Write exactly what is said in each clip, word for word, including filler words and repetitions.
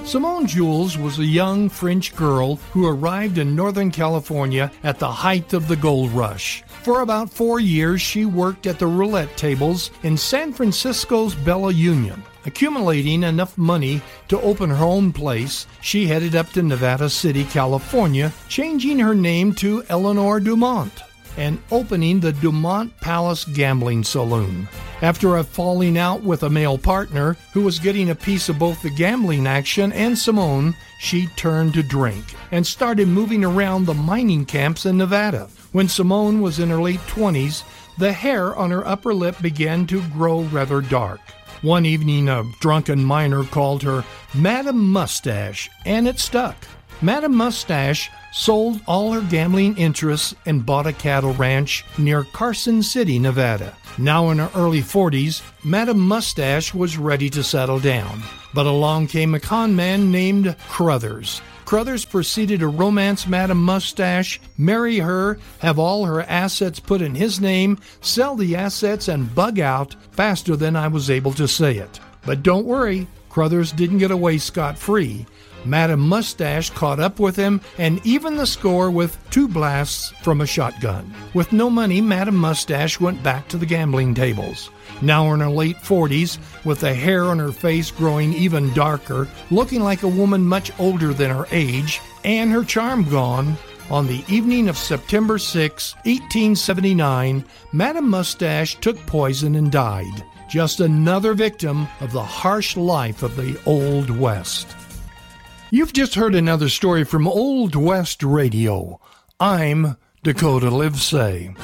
Simone Jules was a young French girl who arrived in Northern California at the height of the gold rush. For about four years, she worked at the roulette tables in San Francisco's Bella Union. Accumulating enough money to open her own place, she headed up to Nevada City, California, changing her name to Eleanor Dumont and opening the Dumont Palace Gambling Saloon. After a falling out with a male partner who was getting a piece of both the gambling action and Simone, she turned to drink and started moving around the mining camps in Nevada. When Simone was in her late twenties, the hair on her upper lip began to grow rather dark. One evening, a drunken miner called her Madam Mustache, and it stuck. Madam Mustache sold all her gambling interests and bought a cattle ranch near Carson City, Nevada. Now in her early forties, Madam Mustache was ready to settle down. But along came a con man named Crothers. Crothers proceeded to romance Madam Mustache, marry her, have all her assets put in his name, sell the assets, and bug out faster than I was able to say it. But don't worry, Crothers didn't get away scot-free. Madam Mustache caught up with him and evened the score with two blasts from a shotgun. With no money, Madam Mustache went back to the gambling tables. Now in her late forties, with the hair on her face growing even darker, looking like a woman much older than her age, and her charm gone, on the evening of September sixth, eighteen seventy-nine, Madam Mustache took poison and died. Just another victim of the harsh life of the Old West. You've just heard another story from Old West Radio. I'm Dakota Livesay.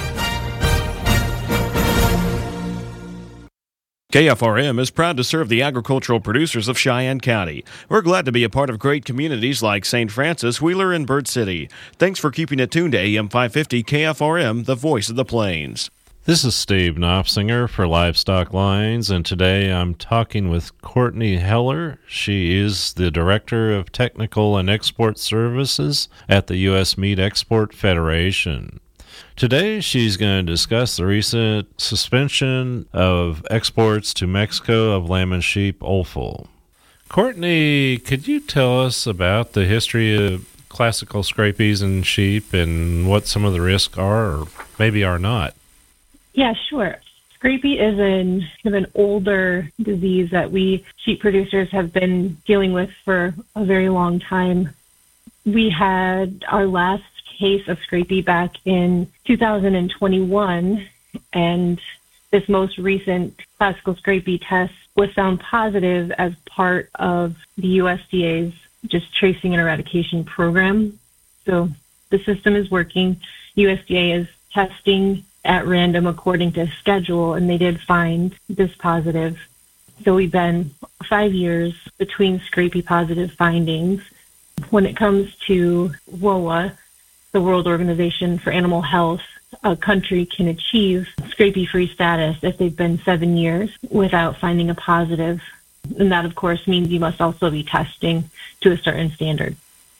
K F R M is proud to serve the agricultural producers of Cheyenne County. We're glad to be a part of great communities like Saint Francis, Wheeler, and Bird City. Thanks for keeping it tuned to A M five fifty K F R M, the voice of the plains. This is Steve Knopsinger for Livestock Lines, and today I'm talking with Courtney Heller. She is the Director of Technical and Export Services at the U S Meat Export Federation. Today she's going to discuss the recent suspension of exports to Mexico of lamb and sheep offal. Courtney, could you tell us about the history of classical scrapies in sheep and what some of the risks are, or maybe are not? Yeah, sure. Scrapie is an, kind of an older disease that we sheep producers have been dealing with for a very long time. We had our last case of scrapie back in two thousand twenty-one, and this most recent classical scrapie test was found positive as part of the U S D A's just tracing and eradication program. So the system is working. U S D A is testing at random according to schedule, and they did find this positive. So we've been five years between scrapie positive findings. When it comes to W O A, the World Organization for Animal Health, a country can achieve scrapie-free status if they've been seven years without finding a positive. And that, of course, means you must also be testing to a certain standard.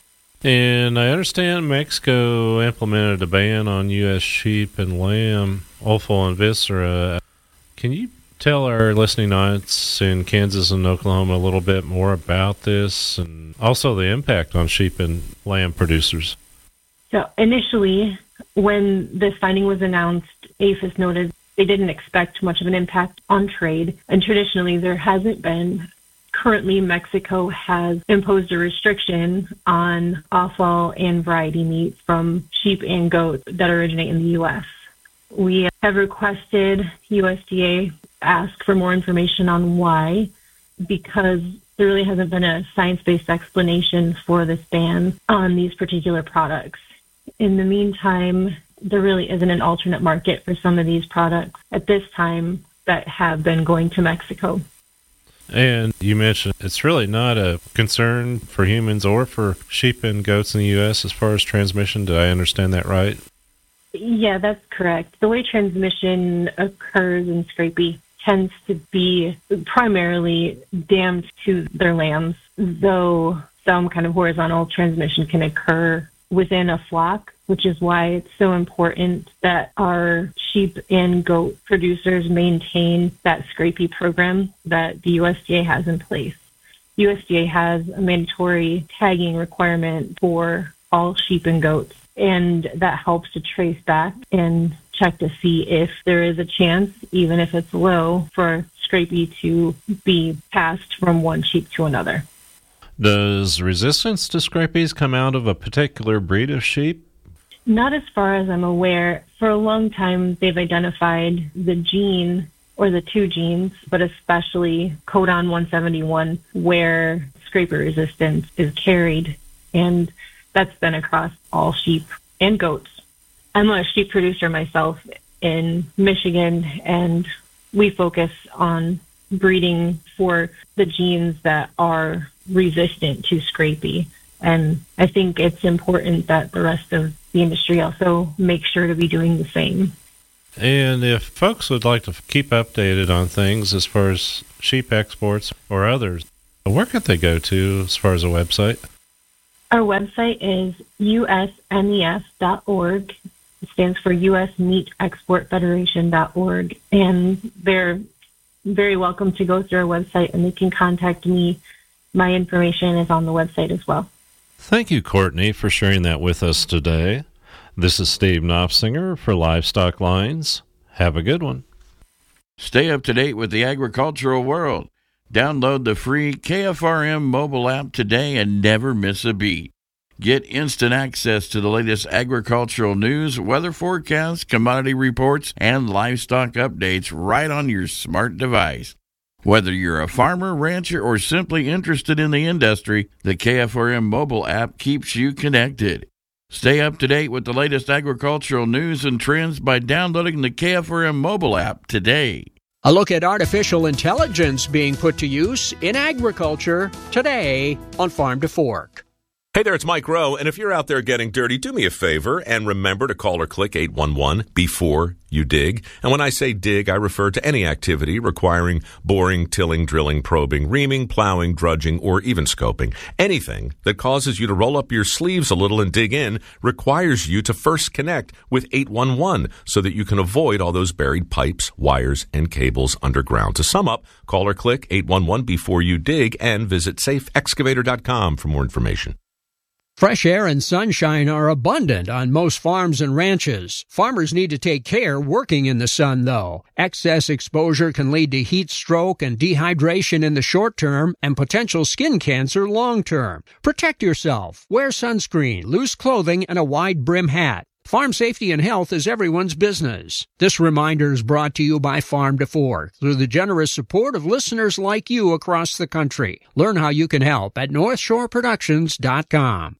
And I understand Mexico implemented a ban on U S sheep and lamb, offal and viscera. Can you tell our listening audience in Kansas and Oklahoma a little bit more about this and also the impact on sheep and lamb producers? So initially, when this finding was announced, A P H I S noted they didn't expect much of an impact on trade. And traditionally, there hasn't been. Currently, Mexico has imposed a restriction on offal and variety meat from sheep and goats that originate in the U S. We have requested U S D A ask for more information on why, because there really hasn't been a science-based explanation for this ban on these particular products. In the meantime, there really isn't an alternate market for some of these products at this time that have been going to Mexico. And you mentioned it's really not a concern for humans or for sheep and goats in the U S as far as transmission. Did I understand that right? Yeah, that's correct. The way transmission occurs in scrapie tends to be primarily dammed to their lambs, though some kind of horizontal transmission can occur within a flock, which is why it's so important that our sheep and goat producers maintain that scrapie program that the U S D A has in place. U S D A has a mandatory tagging requirement for all sheep and goats, and that helps to trace back and check to see if there is a chance, even if it's low, for scrapie to be passed from one sheep to another. Does resistance to scrapies come out of a particular breed of sheep? Not as far as I'm aware. For a long time, they've identified the gene or the two genes, but especially codon one seventy-one, where scraper resistance is carried, and that's been across all sheep and goats. I'm a sheep producer myself in Michigan, and we focus on breeding for the genes that are resistant to scrapie. And I think it's important that the rest of the industry also make sure to be doing the same. And if folks would like to keep updated on things as far as sheep exports or others, where could they go to as far as a website? Our website is U S M E F dot org. It stands for U S Meat Export Federation dot org. And they're very welcome to go through our website, and they can contact me. My information is on the website as well. Thank you, Courtney, for sharing that with us today. This is Steve Knopfsinger for Livestock Lines. Have a good one. Stay up to date with the agricultural world. Download the free K F R M mobile app today and never miss a beat. Get instant access to the latest agricultural news, weather forecasts, commodity reports, and livestock updates right on your smart device. Whether you're a farmer, rancher, or simply interested in the industry, the K F R M mobile app keeps you connected. Stay up to date with the latest agricultural news and trends by downloading the K F R M mobile app today. A look at artificial intelligence being put to use in agriculture today on Farm to Fork. Hey there, it's Mike Rowe, and if you're out there getting dirty, do me a favor and remember to call or click eight one one before you dig. And when I say dig, I refer to any activity requiring boring, tilling, drilling, probing, reaming, plowing, drudging, or even scoping. Anything that causes you to roll up your sleeves a little and dig in requires you to first connect with eight one one so that you can avoid all those buried pipes, wires, and cables underground. To sum up, call or click eight one one before you dig and visit safe excavator dot com for more information. Fresh air and sunshine are abundant on most farms and ranches. Farmers need to take care working in the sun, though. Excess exposure can lead to heat stroke and dehydration in the short term and potential skin cancer long term. Protect yourself. Wear sunscreen, loose clothing, and a wide brim hat. Farm safety and health is everyone's business. This reminder is brought to you by Farm to Fork through the generous support of listeners like you across the country. Learn how you can help at north shore productions dot com.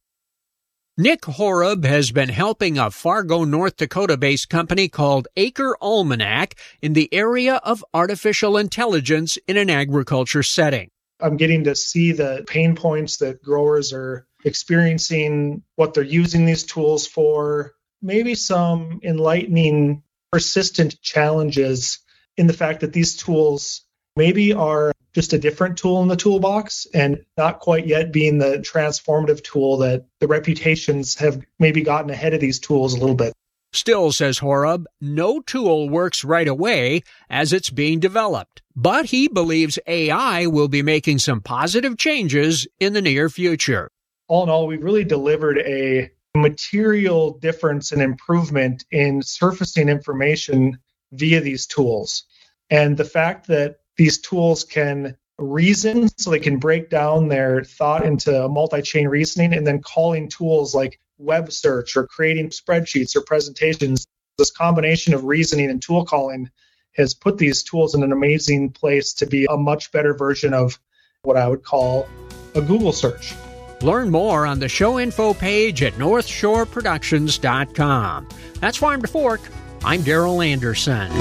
Nick Horeb has been helping a Fargo, North Dakota-based company called Acre Almanac in the area of artificial intelligence in an agriculture setting. I'm getting to see the pain points that growers are experiencing, what they're using these tools for, maybe some enlightening, persistent challenges in the fact that these tools maybe are just a different tool in the toolbox and not quite yet being the transformative tool that the reputations have maybe gotten ahead of these tools a little bit. Still, says Horeb, no tool works right away as it's being developed. But he believes A I will be making some positive changes in the near future. All in all, we've really delivered a material difference and improvement in surfacing information via these tools. And the fact that these tools can reason, so they can break down their thought into multi-chain reasoning, and then calling tools like web search or creating spreadsheets or presentations. This combination of reasoning and tool calling has put these tools in an amazing place to be a much better version of what I would call a Google search. Learn more on the show info page at north shore productions dot com. That's Farm to Fork. I'm Daryl Anderson.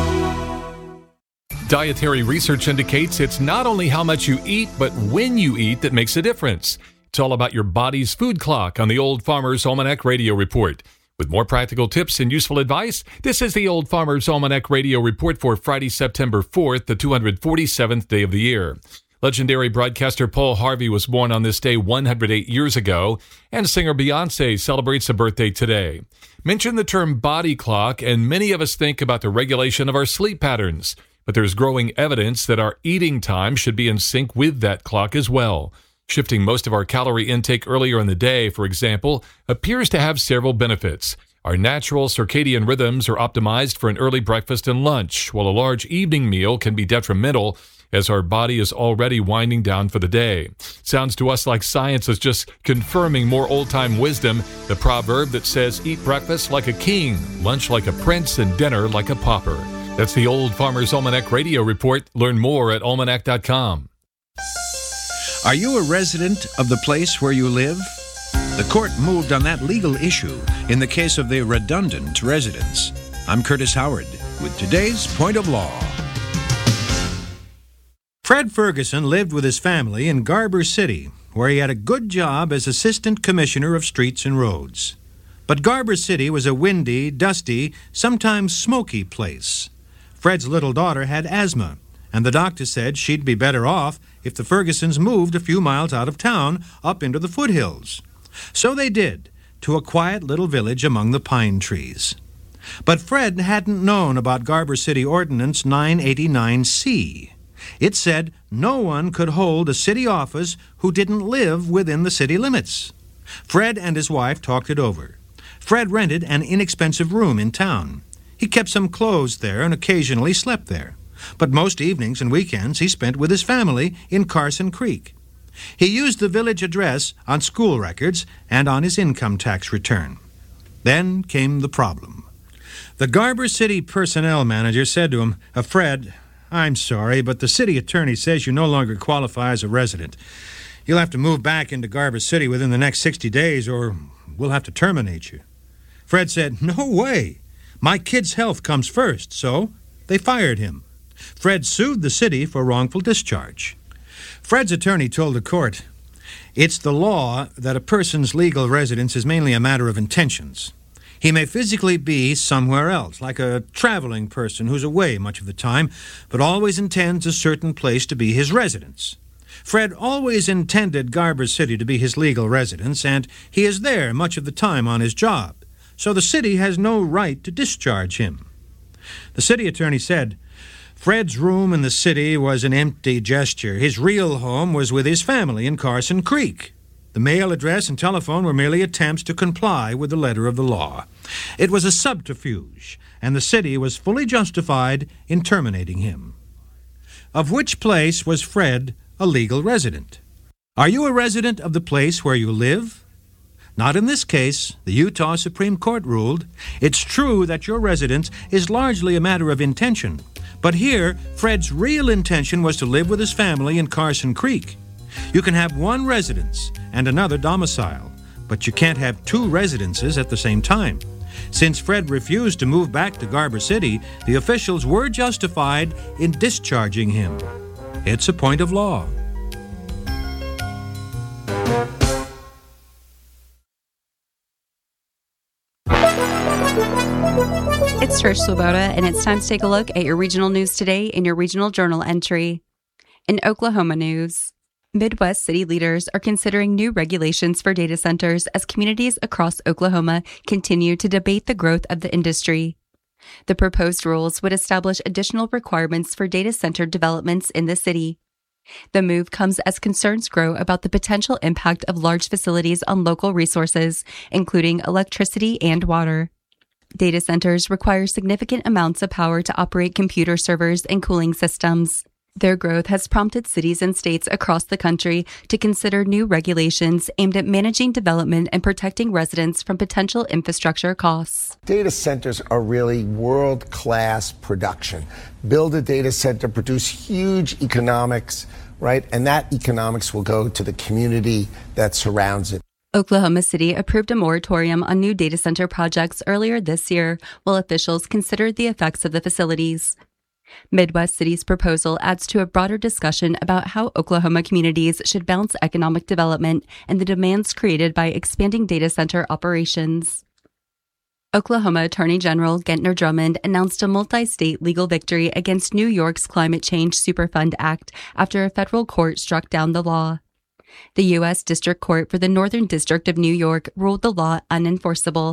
Dietary research indicates it's not only how much you eat, but when you eat that makes a difference. It's all about your body's food clock on the Old Farmer's Almanac Radio Report. With more practical tips and useful advice, this is the Old Farmer's Almanac Radio Report for Friday, September fourth, the two hundred forty-seventh day of the year. Legendary broadcaster Paul Harvey was born on this day one hundred eight years ago, and singer Beyonce celebrates a birthday today. Mention the term body clock, and many of us think about the regulation of our sleep patterns. but there's growing evidence that our eating time should be in sync with that clock as well. Shifting most of our calorie intake earlier in the day, for example, appears to have several benefits. Our natural circadian rhythms are optimized for an early breakfast and lunch, while a large evening meal can be detrimental as our body is already winding down for the day. Sounds to us like science is just confirming more old-time wisdom, the proverb that says, eat breakfast like a king, lunch like a prince, and dinner like a pauper. That's the Old Farmer's Almanac Radio Report. Learn more at almanac dot com. Are you a resident of the place where you live? The court moved on that legal issue in the case of the redundant residence. I'm Curtis Howard with today's Point of Law. Fred Ferguson lived with his family in Garber City, where he had a good job as Assistant Commissioner of Streets and Roads. But Garber City was a windy, dusty, sometimes smoky place. Fred's little daughter had asthma, and the doctor said she'd be better off if the Fergusons moved a few miles out of town up into the foothills. So they did, to a quiet little village among the pine trees. But Fred hadn't known about Garber City Ordinance nine eighty-nine C. It said no one could hold a city office who didn't live within the city limits. Fred and his wife talked it over. Fred rented an inexpensive room in town. He kept some clothes there and occasionally slept there. But most evenings and weekends he spent with his family in Carson Creek. He used the village address on school records and on his income tax return. Then came the problem. The Garber City personnel manager said to him, uh, Fred, I'm sorry, but the city attorney says you no longer qualify as a resident. You'll have to move back into Garber City within the next sixty days or we'll have to terminate you. Fred said, no way. My kid's health comes first, so they fired him. Fred sued the city for wrongful discharge. Fred's attorney told the court, it's the law that a person's legal residence is mainly a matter of intentions. He may physically be somewhere else, like a traveling person who's away much of the time, but always intends a certain place to be his residence. Fred always intended Garber City to be his legal residence, and he is there much of the time on his job, so the city has no right to discharge him. The city attorney said, Fred's room in the city was an empty gesture. His real home was with his family in Carson Creek. The mail address and telephone were merely attempts to comply with the letter of the law. It was a subterfuge, and the city was fully justified in terminating him. Of which place was Fred a legal resident? Are you a resident of the place where you live? Not in this case. The Utah Supreme Court ruled. It's true that your residence is largely a matter of intention, but here, Fred's real intention was to live with his family in Carson Creek. You can have one residence and another domicile, but you can't have two residences at the same time. Since Fred refused to move back to Garber City, the officials were justified in discharging him. It's a point of law. It's Trish Swoboda, and it's time to take a look at your regional news today in your regional journal entry. In Oklahoma news, Midwest city leaders are considering new regulations for data centers as communities across Oklahoma continue to debate the growth of the industry. The proposed rules would establish additional requirements for data center developments in the city. The move comes as concerns grow about the potential impact of large facilities on local resources, including electricity and water. Data centers require significant amounts of power to operate computer servers and cooling systems. Their growth has prompted cities and states across the country to consider new regulations aimed at managing development and protecting residents from potential infrastructure costs. Data centers are really world-class production. Build a data center, produce huge economics, right? And that economics will go to the community that surrounds it. Oklahoma City approved a moratorium on new data center projects earlier this year, while officials considered the effects of the facilities. Midwest City's proposal adds to a broader discussion about how Oklahoma communities should balance economic development and the demands created by expanding data center operations. Oklahoma Attorney General Gentner Drummond announced a multi-state legal victory against New York's Climate Change Superfund Act after a federal court struck down the law. The U S District Court for the Northern District of New York ruled the law unenforceable.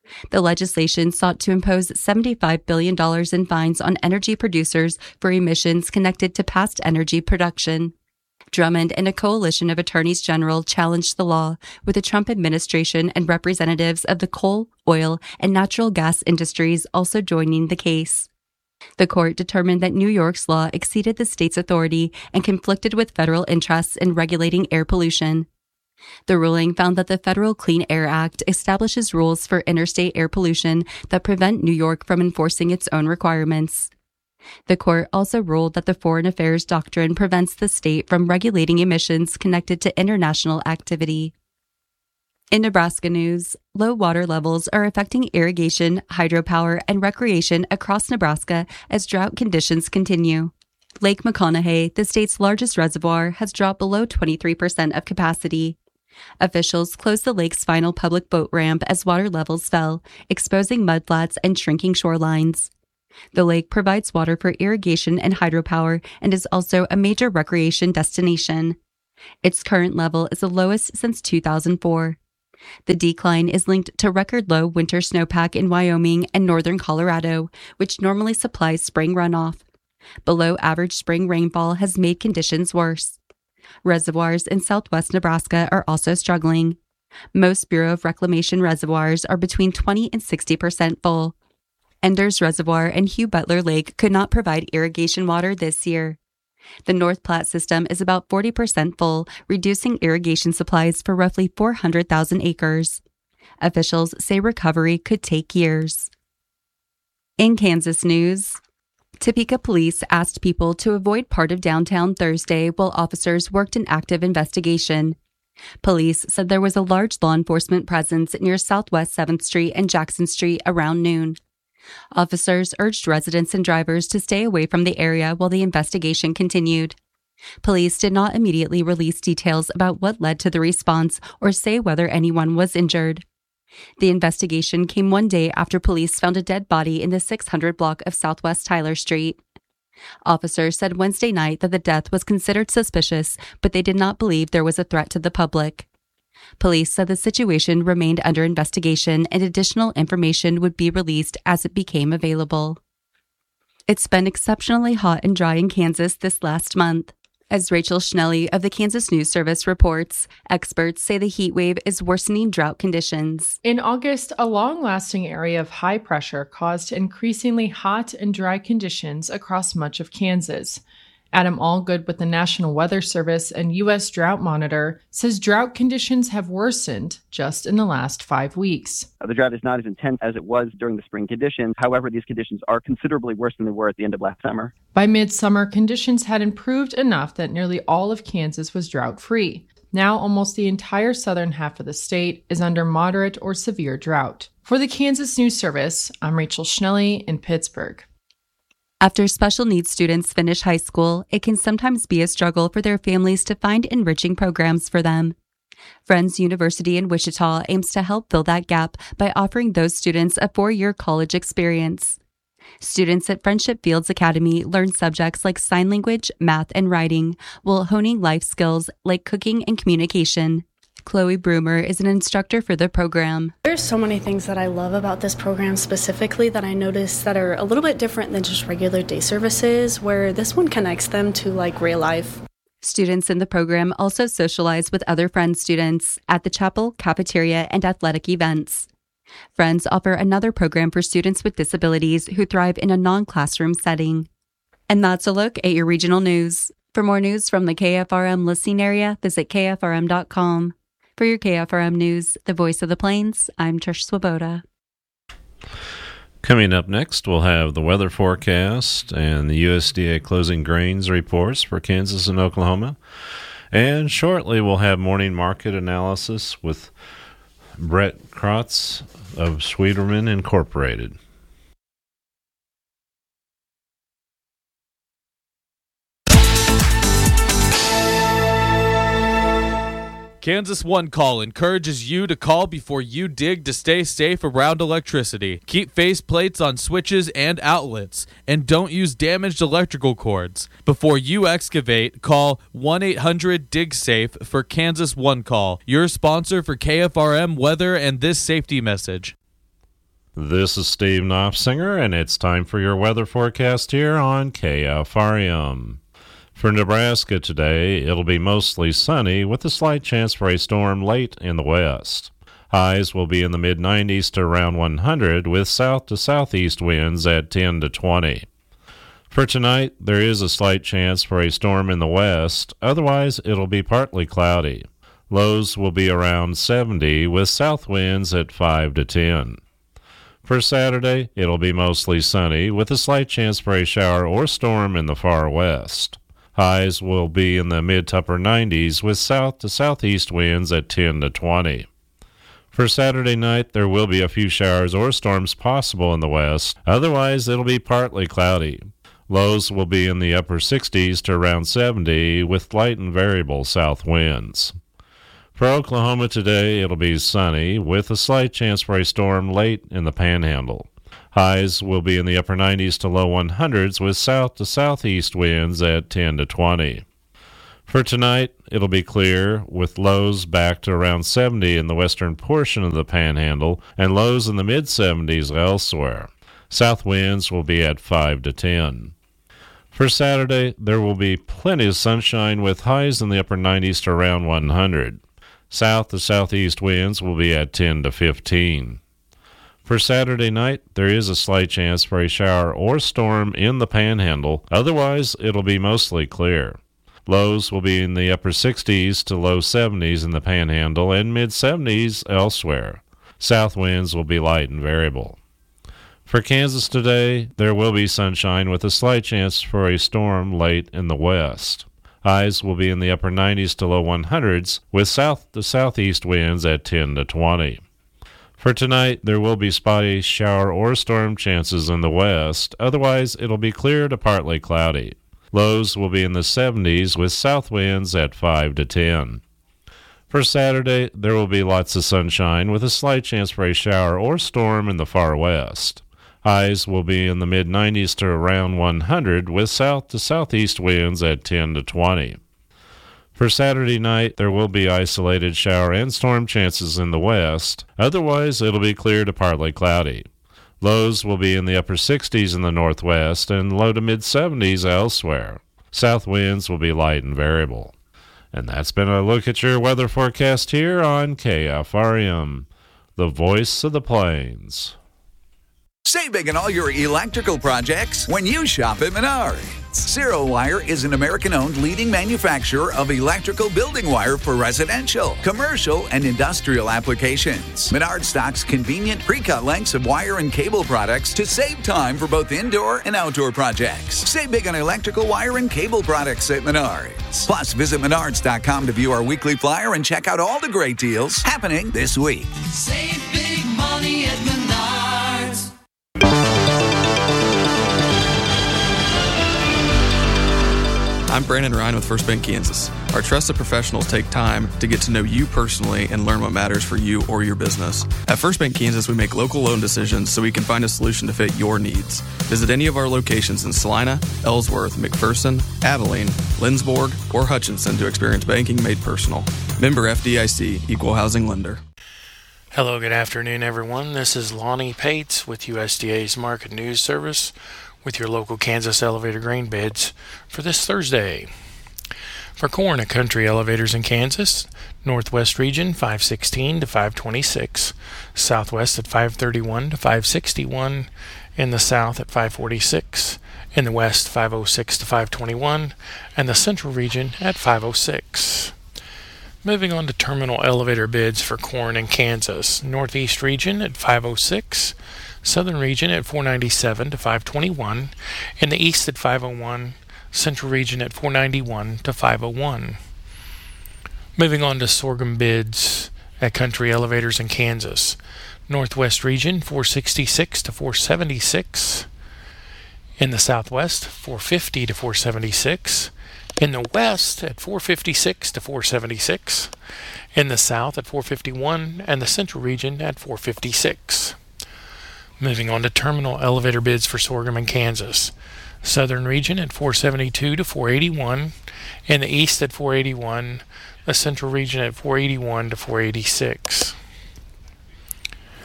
The legislation sought to impose seventy-five billion dollars in fines on energy producers for emissions connected to past energy production. Drummond and a coalition of attorneys general challenged the law, with the Trump administration and representatives of the coal, oil, and natural gas industries also joining the case. The court determined that New York's law exceeded the state's authority and conflicted with federal interests in regulating air pollution. The ruling found that the Federal Clean Air Act establishes rules for interstate air pollution that prevent New York from enforcing its own requirements. The court also ruled that the Foreign Affairs Doctrine prevents the state from regulating emissions connected to international activity. In Nebraska news, low water levels are affecting irrigation, hydropower, and recreation across Nebraska as drought conditions continue. Lake McConaughey, the state's largest reservoir, has dropped below twenty-three percent of capacity. Officials closed the lake's final public boat ramp as water levels fell, exposing mudflats and shrinking shorelines. The lake provides water for irrigation and hydropower and is also a major recreation destination. Its current level is the lowest since two thousand four. The decline is linked to record low winter snowpack in Wyoming and northern Colorado, which normally supplies spring runoff. Below average spring rainfall has made conditions worse. Reservoirs in southwest Nebraska are also struggling. Most Bureau of Reclamation reservoirs are between twenty and sixty percent full. Enders Reservoir and Hugh Butler Lake could not provide irrigation water this year. The North Platte system is about forty percent full, reducing irrigation supplies for roughly four hundred thousand acres. Officials say recovery could take years. In Kansas news, Topeka police asked people to avoid part of downtown Thursday while officers worked an active investigation. Police said there was a large law enforcement presence near Southwest seventh Street and Jackson Street around noon. Officers urged residents and drivers to stay away from the area while the investigation continued. Police did not immediately release details about what led to the response or say whether anyone was injured. The investigation came one day after police found a dead body in the six hundred block of Southwest Tyler Street. Officers said Wednesday night that the death was considered suspicious, but they did not believe there was a threat to the public. Police said the situation remained under investigation and additional information would be released as it became available. It's been exceptionally hot and dry in Kansas this last month. As Rachel Schnelly of the Kansas News Service reports, experts say the heat wave is worsening drought conditions. In August, a long-lasting area of high pressure caused increasingly hot and dry conditions across much of Kansas. Adam Allgood with the National Weather Service and U S Drought Monitor says drought conditions have worsened just in the last five weeks. The drought is not as intense as it was during the spring conditions. However, these conditions are considerably worse than they were at the end of last summer. By midsummer, conditions had improved enough that nearly all of Kansas was drought-free. Now, almost the entire southern half of the state is under moderate or severe drought. For the Kansas News Service, I'm Rachel Schnelly in Pittsburgh. After special needs students finish high school, it can sometimes be a struggle for their families to find enriching programs for them. Friends University in Wichita aims to help fill that gap by offering those students a four-year college experience. Students at Friendship Fields Academy learn subjects like sign language, math, and writing, while honing life skills like cooking and communication. Chloe Broomer is an instructor for the program. There's so many things that I love about this program specifically that I notice that are a little bit different than just regular day services, where this one connects them to like real life. Students in the program also socialize with other Friends students at the chapel, cafeteria, and athletic events. Friends offer another program for students with disabilities who thrive in a non-classroom setting. And that's a look at your regional news. For more news from the K F R M listening area, visit K F R M dot com. For your K F R M News, the voice of the Plains, I'm Trish Swoboda. Coming up next, we'll have the weather forecast and the U S D A closing grains reports for Kansas and Oklahoma. And shortly, we'll have morning market analysis with Brett Krotz of Sweeterman Incorporated. Kansas One Call encourages you to call before you dig to stay safe around electricity. Keep face plates on switches and outlets, and don't use damaged electrical cords. Before you excavate, call one eight hundred dig safe for Kansas One Call, your sponsor for K F R M weather and this safety message. This is Steve Knopfsinger, and it's time for your weather forecast here on K F R M. For Nebraska today, it'll be mostly sunny with a slight chance for a storm late in the west. Highs will be in the mid nineties to around one hundred with south to southeast winds at ten to twenty. For tonight, there is a slight chance for a storm in the west, otherwise it'll be partly cloudy. Lows will be around seventy with south winds at five to ten. For Saturday, it'll be mostly sunny with a slight chance for a shower or storm in the far west. Highs will be in the mid to upper nineties with south to southeast winds at ten to twenty. For Saturday night, there will be a few showers or storms possible in the west. Otherwise, it'll be partly cloudy. Lows will be in the upper sixties to around seventy with light and variable south winds. For Oklahoma today, it'll be sunny with a slight chance for a storm late in the Panhandle. Highs will be in the upper nineties to low hundreds with south to southeast winds at ten to twenty. For tonight, it'll be clear with lows back to around seventy in the western portion of the Panhandle and lows in the mid seventies elsewhere. South winds will be at five to ten. For Saturday, there will be plenty of sunshine with highs in the upper nineties to around one hundred. South to southeast winds will be at ten to fifteen. For Saturday night, there is a slight chance for a shower or storm in the Panhandle. Otherwise, it'll be mostly clear. Lows will be in the upper sixties to low seventies in the Panhandle and mid seventies elsewhere. South winds will be light and variable. For Kansas today, there will be sunshine with a slight chance for a storm late in the west. Highs will be in the upper nineties to low hundreds with south to southeast winds at ten to twenty. For tonight, there will be spotty shower or storm chances in the west. Otherwise, it'll be clear to partly cloudy. Lows will be in the seventies with south winds at five to ten. For Saturday, there will be lots of sunshine with a slight chance for a shower or storm in the far west. Highs will be in the mid nineties to around one hundred with south to southeast winds at ten to twenty. For Saturday night, there will be isolated shower and storm chances in the west. Otherwise, it'll be clear to partly cloudy. Lows will be in the upper sixties in the northwest and low to mid seventies elsewhere. South winds will be light and variable. And that's been a look at your weather forecast here on K F R M, the voice of the plains. Save big on all your electrical projects when you shop at Menards. Zero Wire is an American-owned leading manufacturer of electrical building wire for residential, commercial, and industrial applications. Menards stocks convenient pre-cut lengths of wire and cable products to save time for both indoor and outdoor projects. Save big on electrical wire and cable products at Menards. Plus, visit menards dot com to view our weekly flyer and check out all the great deals happening this week. Save big money at Menards. I'm Brandon Ryan with First Bank Kansas. Our trusted professionals take time to get to know you personally and learn what matters for you or your business. At First Bank Kansas, we make local loan decisions so we can find a solution to fit your needs. Visit any of our locations in Salina, Ellsworth, McPherson, Abilene, Lindsborg, or Hutchinson to experience banking made personal. Member F D I C, Equal Housing Lender. Hello, good afternoon, everyone. This is Lonnie Pates with U S D A's Market News Service with your local Kansas elevator grain bids for this Thursday. For corn and country elevators in Kansas, Northwest region five sixteen to five twenty-six, Southwest at five thirty-one to five sixty-one, in the South at five forty-six, in the West five oh six to five twenty-one, and the Central region at five oh six. Moving on to terminal elevator bids for corn in Kansas, Northeast region at five oh six, Southern region at four ninety-seven to five twenty-one, in the East at five oh one, Central region at four ninety-one to five oh one. Moving on to sorghum bids at country elevators in Kansas, Northwest region four sixty-six to four seventy-six, in the Southwest four fifty to four seventy-six, in the West at four fifty-six to four seventy-six, in the South at four fifty-one, and the Central region at four fifty-six. Moving on to terminal elevator bids for sorghum in Kansas, Southern region at four seventy-two to four eighty-one, in the East at four eighty-one, the Central region at four eighty-one to four eighty-six.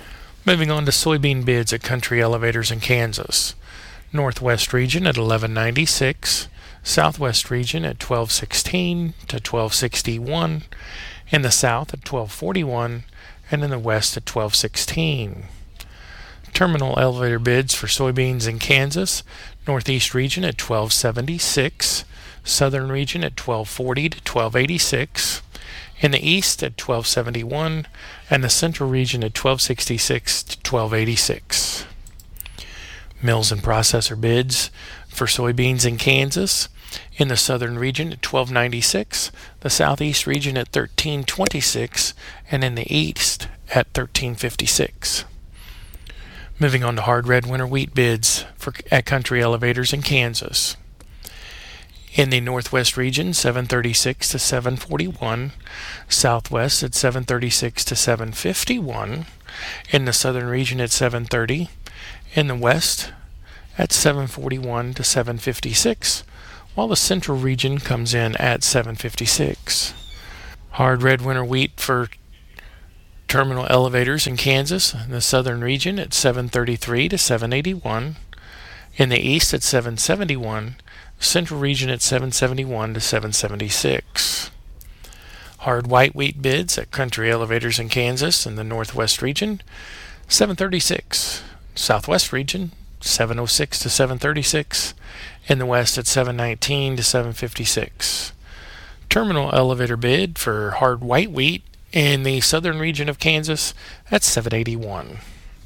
Moving on to soybean bids at Country Elevators in Kansas. Northwest region at eleven ninety-six, Southwest region at twelve sixteen to twelve sixty-one, in the South at twelve forty-one, and in the West at twelve sixteen. Terminal elevator bids for soybeans in Kansas, Northeast region at twelve seventy-six, Southern region at twelve forty to twelve eighty-six, in the East at twelve seventy-one, and the Central region at twelve sixty-six to twelve eighty-six. Mills and processor bids for soybeans in Kansas, in the Southern region at twelve ninety-six, the Southeast region at thirteen twenty-six, and in the East at thirteen fifty-six. Moving on to hard red winter wheat bids for at Country Elevators in Kansas. In the Northwest region, seven thirty-six to seven forty-one, Southwest at seven thirty-six to seven fifty-one, in the Southern region at seven thirty, in the West at seven forty-one to seven fifty-six, while the Central region comes in at seven fifty-six. Hard red winter wheat for terminal elevators in Kansas, in the Southern region at seven thirty-three to seven eighty-one, in the East at seven seventy-one, Central region at seven seventy-one to seven seventy-six. Hard white wheat bids at Country Elevators in Kansas, in the Northwest region, seven thirty-six, Southwest region seven oh six to seven thirty-six, in the West at seven nineteen to seven fifty-six. Terminal elevator bid for hard white wheat in the Southern region of Kansas at seven eighty-one.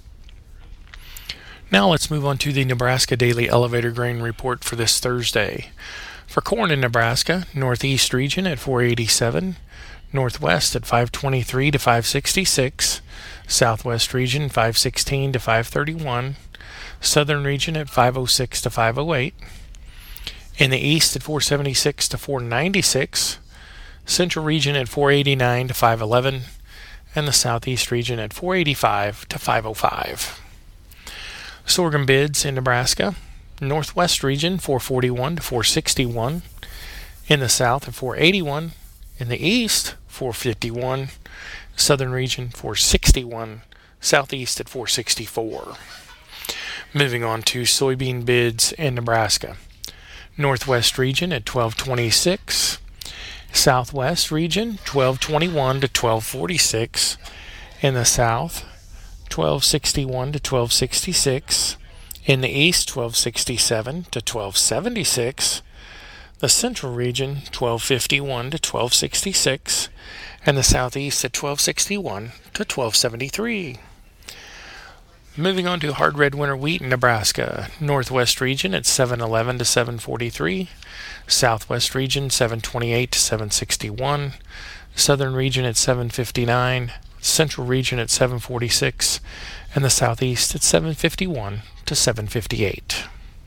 Now let's move on to the Nebraska Daily Elevator Grain Report for this Thursday. For corn in Nebraska, Northeast region at four eighty-seven, Northwest at five twenty-three to five sixty-six, Southwest region five sixteen to five thirty-one, Southern region at five oh six to five oh eight, in the East at four seventy-six to four ninety-six, Central region at four eighty-nine to five eleven, and the Southeast region at four eighty-five to five oh five. Sorghum bids in Nebraska, Northwest region four forty-one to four sixty-one, in the South at four eighty-one, in the East four fifty-one, Southern region four sixty-one, Southeast at four sixty-four. Moving on to soybean bids in Nebraska. Northwest region at twelve twenty-six, Southwest region twelve twenty-one to twelve forty-six, in the South twelve sixty-one to twelve sixty-six, in the East twelve sixty-seven to twelve seventy-six, the Central region twelve fifty-one to twelve sixty-six, and the Southeast at twelve sixty-one to twelve seventy-three. Moving on to hard red winter wheat in Nebraska. Northwest region at seven eleven to seven forty-three, Southwest region seven twenty-eight to seven sixty-one, Southern region at seven fifty-nine, Central region at seven forty-six, and the Southeast at seven fifty-one to seven fifty-eight.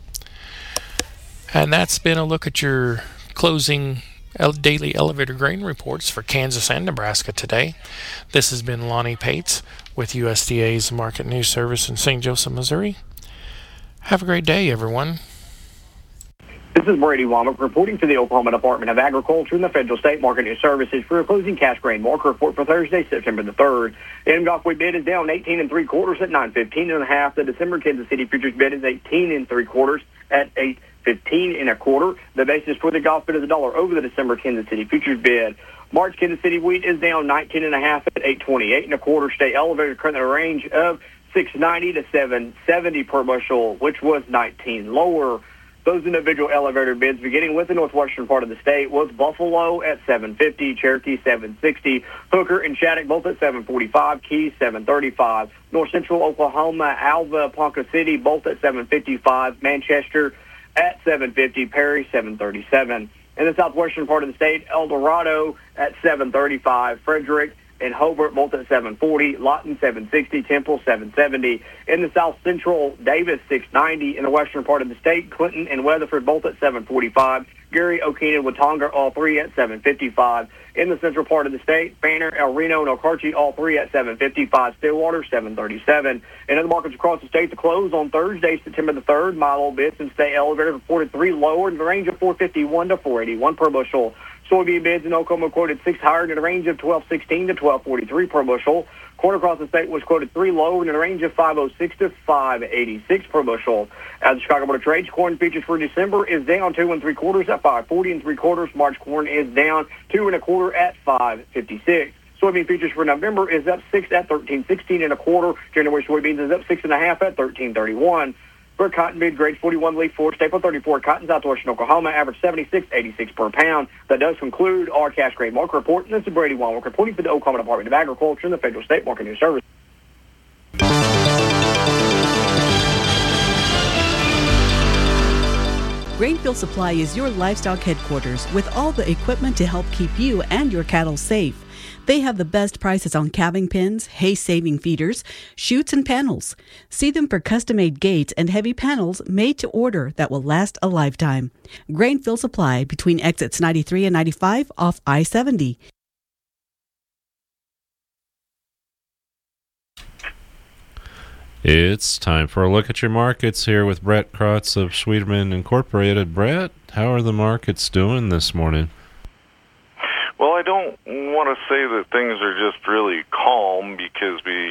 And that's been a look at your closing daily elevator grain reports for Kansas and Nebraska today. This has been Lonnie Pates with U S D A's Market News Service in Saint Joseph, Missouri. Have a great day, everyone. This is Brady Womack reporting for the Oklahoma Department of Agriculture and the Federal State Market News Services for a closing cash grain market report for Thursday, September the third. The Engulf wheat bid is down eighteen and three quarters at nine fifteen and a half. The December Kansas City futures bid is eighteen and three quarters at eight fifteen and a quarter. The basis for the Gulf bid is a dollar over the December Kansas City futures bid. March Kansas City wheat is down nineteen and a half at eight twenty-eight and a quarter. State elevator currently in a range of six ninety to seven seventy per bushel, which was nineteen lower. Those individual elevator bids, beginning with the northwestern part of the state, was Buffalo at seven fifty, Cherokee seven sixty, Hooker and Shattuck both at seven forty-five, Keys seven thirty-five, North Central Oklahoma, Alva, Ponca City both at seven fifty-five, Manchester at seven fifty, Perry seven thirty-seven. In the southwestern part of the state, El Dorado at seven thirty-five, Frederick and Hobart both at seven forty, Lawton seven sixty, Temple seven seventy. In the south central, Davis six ninety. In the western part of the state, Clinton and Weatherford both at seven forty-five, Gary, O'Keen, and Watonga all three at seven fifty-five. In the central part of the state, Banner, El Reno, and Okarche all three at seven fifty-five, Stillwater seven thirty-seven. In other markets across the state, to close on Thursday, September the third, Milo Bits and State Elevator reported three lower in the range of four fifty-one to four eighty-one per bushel. Soybean bids in Oklahoma quoted six higher in a range of twelve sixteen to twelve forty-three per bushel. Corn across the state was quoted three lower in a range of five oh six to five eighty-six per bushel. As the Chicago Board of Trade, corn futures for December is down two and three quarters at five forty and three quarters. March corn is down two and a quarter at five fifty-six. Soybean futures for November is up six at thirteen sixteen and a quarter. January soybeans is up six and a half at thirteen thirty-one. For cotton, mid grade forty-one, leaf four, staple thirty-four, cotton southwestern Oklahoma, average seventy-six eighty-six per pound. That does conclude our cash grade market report. And this is Brady Walmart reporting for the Oklahoma Department of Agriculture and the Federal State Market News Service. Grainfield Supply is your livestock headquarters with all the equipment to help keep you and your cattle safe. They have the best prices on calving pins, hay-saving feeders, chutes, and panels. See them for custom-made gates and heavy panels made to order that will last a lifetime. Grainfield Supply between exits ninety-three and ninety-five off I seventy. It's time for a look at your markets here with Brett Krotz of Schwiedeman Incorporated. Brett, how are the markets doing this morning? Well, I don't want to say that things are just really calm because we